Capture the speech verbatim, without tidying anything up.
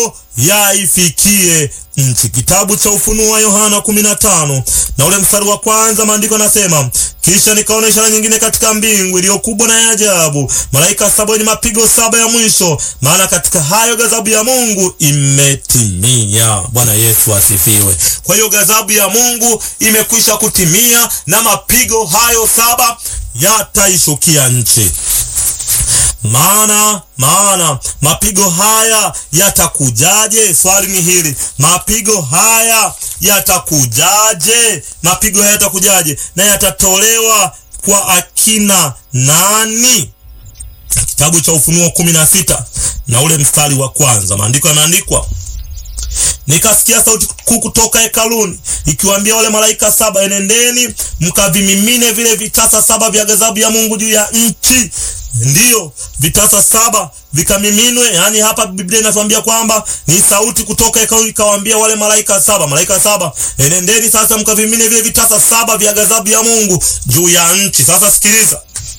yaifikie nchi. Kitabu cha Ufunuo wa Yohana kumi na tano na ule mstari wa kwanza, maandiko yanasema, kisha nikaona ishara nyingine katika mbingu iliyo kubwa na ya ajabu, malaika saba wenye mapigo saba ya mwisho, maana katika hayo ghadhabu ya Mungu imetimia. Bwana Yesu asifiwe. Kwa hiyo ghadhabu ya Mungu imekwisha kutimia na mapigo hayo saba yataishukia nchi. Maana maana mapigo haya yatakujaje? Swali ni hili, mapigo haya yatakujaje? Mapigo haya yatakujaje na yatatolewa kwa akina nani? Kitabu cha Ufunuo kumi na sita na ule mstari wa kwanza, maandiko yanaandikwa, nikasikia sauti kuu kutoka hekaluni ikiwaambia wale malaika saba, enendeni mkavimimine vile vitasa saba vya ghadhabu ya Mungu juu ya nchi. Ndiyo, vitasa saba vikamiminwe. Yani hapa Biblia inatuambia kwamba ni sauti kutoka hekaluni ikawaambia wale malaika saba, malaika saba, enendeni sasa mkavimine vile vitasa saba vya ghadhabu ya Mungu juu ya nchi. Sasa sikiliza,